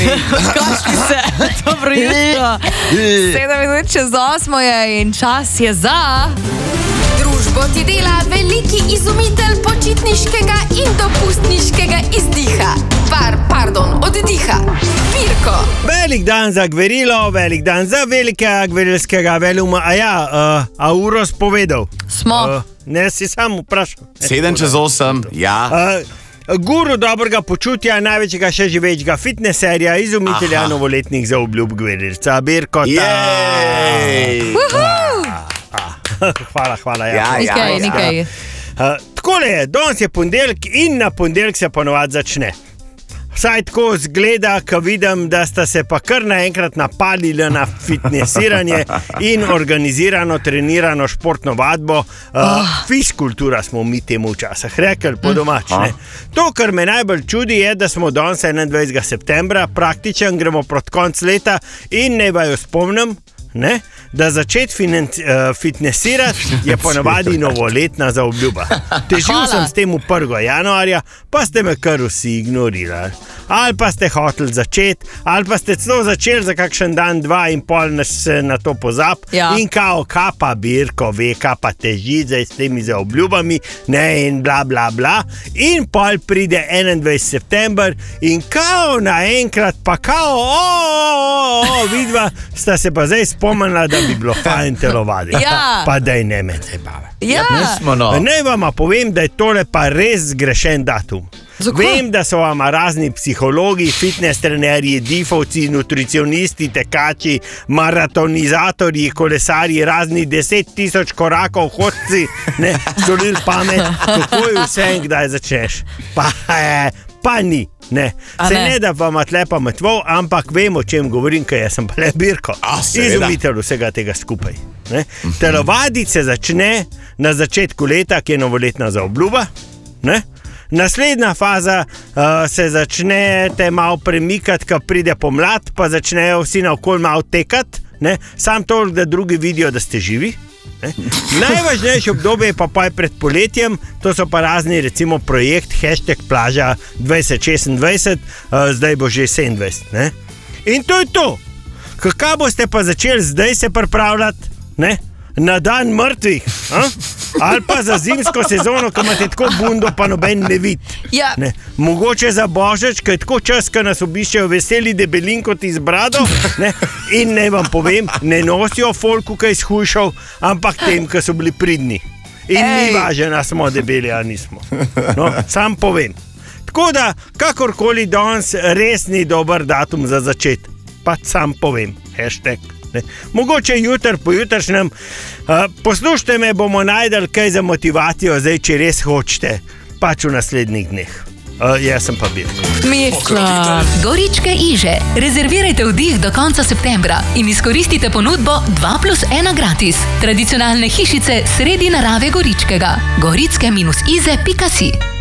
Kašli se, dobro jutro. 7 minut čez 8 je in čas je za... Družbo ti dela veliki izumitelj počitniškega in dopustniškega izdiha. Oddiha. Pirko. Velik dan za gverilo, velik dan za velikega gverilskega veluma. A uro spovedal? Smo. Ne, si sam vprašal. 7 čez 8, ja. Guru dobrega počutja, največjega še živečega fitneserja, izumitelja novoletnih zaobljub gverilca Birkota. Hvala. Nekaj. Takole je, danes je ponedeljek in na ponedeljek se ponovadi začne. Vsaj tako zgleda, ko vidim, da sta se pa kar naenkrat napalili na fitnesiranje in organizirano, trenirano športno vadbo. Fiskultura smo mi temu včasih rekli po domač. To, kar me najbolj čudi, je, da smo danes 21. septembra, praktičen gremo proti konc leta in ne vaju spomnim, da začeti fitnesirati je ponavadi novoletna zaobljuba. Težil sem s tem v 1. januarja, pa ste me kar vsi ignorirali. Ali pa ste hoteli začeti, ali pa ste celo začeli za kakšen dan, 2 in pol se na to pozab. In kao, kapa Birko ve, kapa teži zdaj s temi zaobljubami, in bla bla bla. In pol pride 21. september in kao naenkrat, pa kao, vidva sta se pa zdaj spomnila, da bi bilo fajn telovaditi. Pa daj ne me zabave. Naj vama povem, da je tole pa res zgrešen datum. Vem, da so vam razni psihologi, fitness trenerji, difovci, nutricionisti, tekači, maratonizatorji, kolesarji, razni 10.000 korakov, hodci, solili pamet, kako je vse in kdaj začneš. Pa ni. Se ne da vam tle pametval, ampak vem, o čem govorim, ker jaz sem pa le Birko. Izumitelj vsega tega skupaj. Telovaditi se začne na začetku leta, ki je novoletna zaobljuba. Naslednja faza se začnete malo premikati, ko pride pomlad, pa začnejo vsi naokoli malo tekati. Sam toliko, da drugi vidijo, da ste živi. Najvažnejše obdobje pa je pred poletjem, to so pa razni, recimo projekt #plaža 2026, zdaj bo že 27. In to je to. Kako boste pa začeli zdaj se pripravljati na dan mrtvih? Ali pa za zimsko sezono, ko imate tako bundo, pa noben ne vidi. Mogoče za Božič, ko je tako čas, ko nas obiščejo veseli debelinkoti z brado, in ne vam povem, ne nosijo folku, ki je izhujšal, ampak tem, ki so bili pridni. In ni važno, smo debeli, ali nismo. Sam povem. Tako da, kakorkoli danes res ni dober datum za začeti. Pa sam povem. Mogoče jutr, pojutrišnjem. Poslušajte me, bomo najdel kaj za motivacijo, zdaj, če res hočete, pač v naslednjih dneh. Jaz sem pa Birko. Goričke Iže. Rezervirajte vdih do konca septembra in izkoristite ponudbo 2+1 gratis. Tradicionalne hišice sredi narave Goričkega. Goritske-ize.si